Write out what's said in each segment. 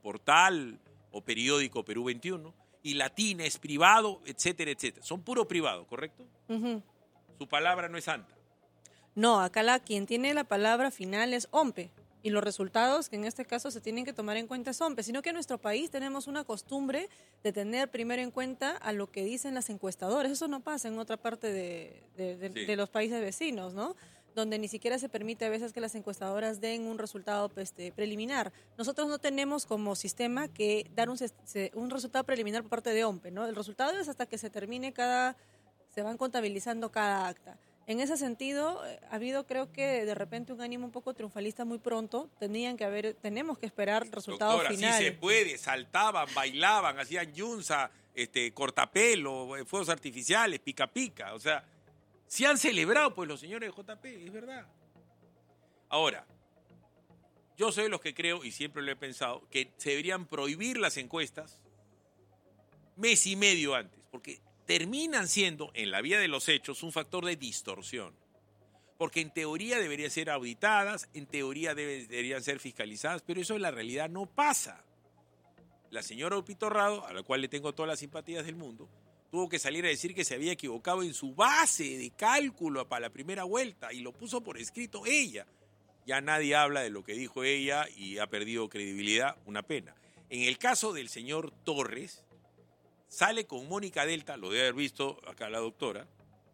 Portal o periódico Perú 21, y Latina es privado, etcétera, etcétera. Son puro privado, ¿correcto? Uh-huh. Su palabra no es santa. No, acá quien tiene la palabra final es OMPE. Y los resultados que en este caso se tienen que tomar en cuenta es OMPE, sino que en nuestro país tenemos una costumbre de tener primero en cuenta a lo que dicen las encuestadoras. Eso no pasa en otra parte de los países vecinos, ¿no? Donde ni siquiera se permite a veces que las encuestadoras den un resultado preliminar. Nosotros no tenemos como sistema que dar un resultado preliminar por parte de OMPE, ¿no? El resultado es hasta que se termine se van contabilizando cada acta. En ese sentido, ha habido, creo que de repente un ánimo un poco triunfalista muy pronto. Tenemos que esperar el resultado Doctora, final. Sí se puede, saltaban, bailaban, hacían yunza, cortapelo, fuegos artificiales, pica pica. O sea, se han celebrado pues los señores de JP, es verdad. Ahora, yo soy de los que creo, y siempre lo he pensado, que se deberían prohibir las encuestas mes y medio antes, porque terminan siendo, en la vía de los hechos, un factor de distorsión. Porque en teoría deberían ser auditadas, en teoría deberían ser fiscalizadas, pero eso en la realidad no pasa. La señora Upitorrado, a la cual le tengo todas las simpatías del mundo, tuvo que salir a decir que se había equivocado en su base de cálculo para la primera vuelta y lo puso por escrito ella. Ya nadie habla de lo que dijo ella y ha perdido credibilidad, una pena. En el caso del señor Torres, sale con Mónica Delta, lo debe haber visto acá la doctora,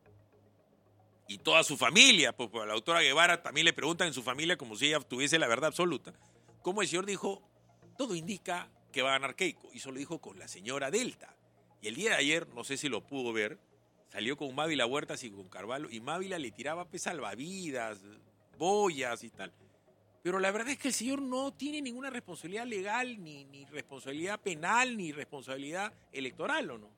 y toda su familia, pues a la doctora Guevara también le preguntan en su familia como si ella tuviese la verdad absoluta. Como el señor dijo, todo indica que va a ganar Keiko, y eso lo dijo con la señora Delta. Y el día de ayer, no sé si lo pudo ver, salió con Mávila Huertas y con Carvalho, y Mávila le tiraba salvavidas, boyas y tal. Pero la verdad es que el señor no tiene ninguna responsabilidad legal, ni responsabilidad penal, ni responsabilidad electoral, ¿o no?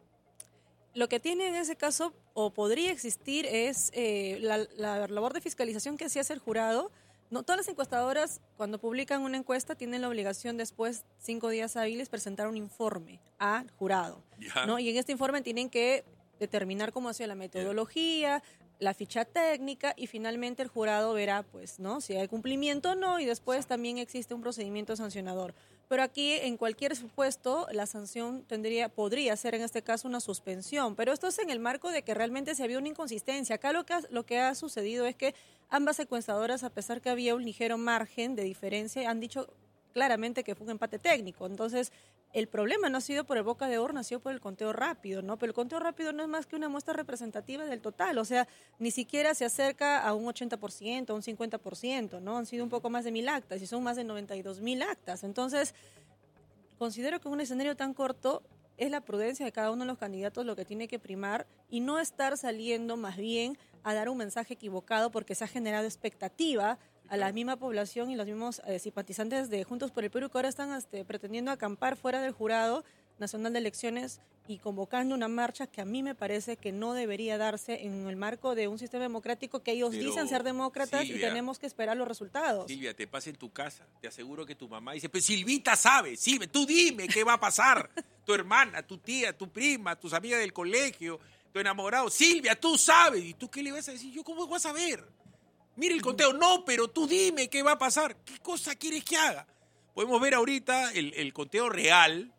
Lo que tiene en ese caso, o podría existir, es la labor de fiscalización que sí hace el jurado. No, todas las encuestadoras, cuando publican una encuesta, tienen la obligación después, 5 días hábiles, presentar un informe al jurado, ¿no? Y en este informe tienen que determinar cómo ha sido la metodología, la ficha técnica, y finalmente el jurado verá, pues, ¿no?, si hay cumplimiento o no, y después también existe un procedimiento sancionador. Pero aquí, en cualquier supuesto, la sanción podría ser en este caso una suspensión. Pero esto es en el marco de que realmente se había una inconsistencia. Acá lo que ha sucedido es que ambas encuestadoras, a pesar que había un ligero margen de diferencia, han dicho claramente que fue un empate técnico. Entonces, el problema no ha sido por el boca de urna, ha sido por el conteo rápido, ¿no? Pero el conteo rápido no es más que una muestra representativa del total, o sea, ni siquiera se acerca a un 80%, a un 50%, ¿no? Han sido un poco más de 1,000 actas y son más de 92,000 actas. Entonces, considero que en un escenario tan corto es la prudencia de cada uno de los candidatos lo que tiene que primar y no estar saliendo más bien a dar un mensaje equivocado porque se ha generado expectativa a la misma población y los mismos simpatizantes de Juntos por el Perú que ahora están pretendiendo acampar fuera del Jurado Nacional de Elecciones y convocando una marcha que a mí me parece que no debería darse en el marco de un sistema democrático que ellos dicen ser demócratas, Silvia, y tenemos que esperar los resultados. Silvia, te pasa en tu casa, te aseguro que tu mamá dice, pues Silvita sabe, Silvia, tú dime qué va a pasar, tu hermana, tu tía, tu prima, tus amigas del colegio, tu enamorado, Silvia, tú sabes, ¿y tú qué le vas a decir? ¿Yo cómo voy a saber? Mira el conteo, no, pero tú dime qué va a pasar. ¿Qué cosa quieres que haga? Podemos ver ahorita el conteo real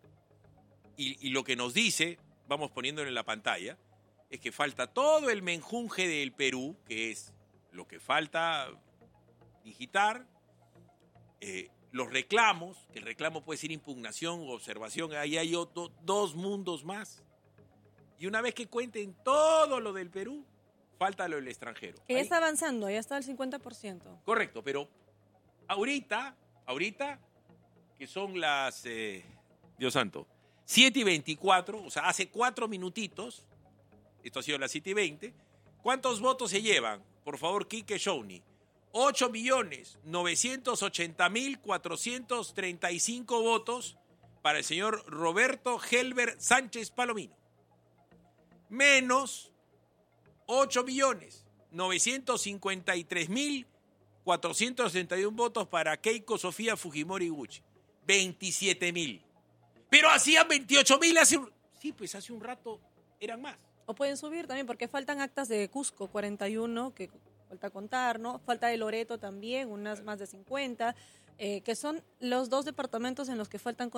y lo que nos dice, vamos poniéndolo en la pantalla, es que falta todo el menjunje del Perú, que es lo que falta digitar, los reclamos, que el reclamo puede ser impugnación o observación, ahí hay dos mundos más. Y una vez que cuenten todo lo del Perú, falta lo del extranjero. Que ya está avanzando, ya está al 50%. Correcto, pero ahorita, que son las, Dios santo, 7:24, o sea, hace 4 minutitos, esto ha sido las 7:20, ¿cuántos votos se llevan? Por favor, Quique Shawnee. 8.980.435 votos para el señor Roberto Helber Sánchez Palomino. Menos 8.953.461 votos para Keiko Sofía Fujimori Gucci. 27.000. Pero hacían 28.000 hace un rato eran más. O pueden subir también porque faltan actas de Cusco, 41, que falta contar, ¿no? Falta de Loreto también, unas más de 50, que son los 2 departamentos en los que faltan